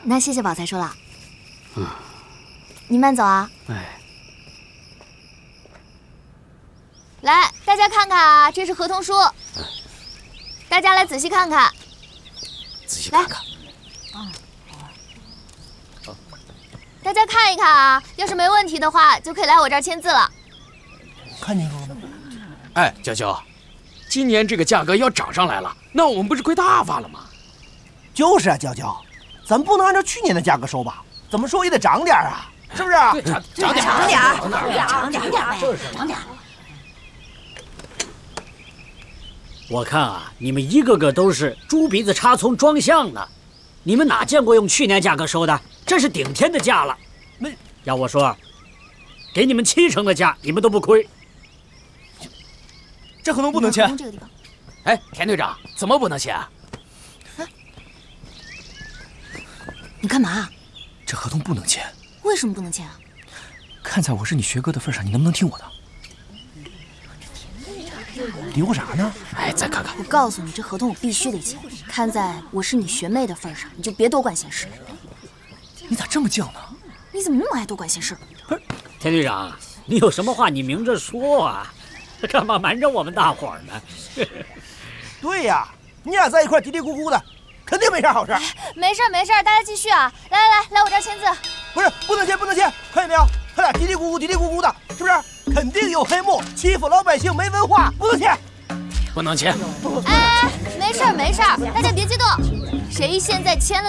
那谢谢宝财叔了。你慢走啊。 哎。 来，大家看看啊，这是合同书，大家来仔细看看。 仔细看看。 大家看一看啊，要是没问题的话，就可以来我这儿签字了。 看清楚了吗？ 哎，娇娇，今年这个价格要涨上来了，那我们不是亏大发了吗？ 就是啊，娇娇，咱不能按照去年的价格收吧？怎么说也得涨点啊，是不是？ 涨点， 涨点。我看啊，你们一个个都是猪鼻子插葱装象的，你们哪见过用去年价格收的？这是顶天的价了。 那要我说，给你们70%的价，你们都不亏。 这合同不能签。 这个地方。 哎，田队长，怎么不能签啊？ 你干嘛？ 这合同不能签。 为什么不能签啊？ 看在我是你学哥的份上，你能不能听我的？嘀咕啥呢？ 哎，再看看。 我告诉你，这合同我必须得签。看在我是你学妹的份上，你就别多管闲事。 你咋这么犟呢？ 你怎么那么爱多管闲事？ 不是， 田队长，你有什么话你明着说啊，干嘛瞒着我们大伙儿呢？ 对呀，你俩在一块嘀嘀咕咕的，肯定没啥好事。 没事没事，大家继续啊！来我这儿签字。 不是，不能签，看见没有？他俩嘀嘀咕咕的，是不是？肯定有黑幕，欺负老百姓，没文化，不能签。 不能签。 哎，没事，大家别激动。谁现在签了